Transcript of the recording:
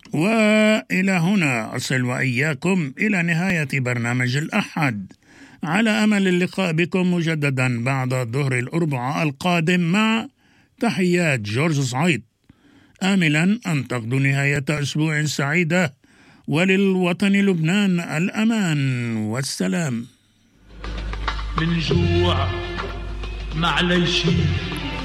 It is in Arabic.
وإلى هنا أصل وإياكم إلى نهاية برنامج الأحد، على أمل اللقاء بكم مجددا بعد ظهر الأربعاء القادم مع تحيات جورج صعيد، آملا أن تقضوا نهاية أسبوع سعيدة، وللوطن لبنان الأمان والسلام. من جوع معليش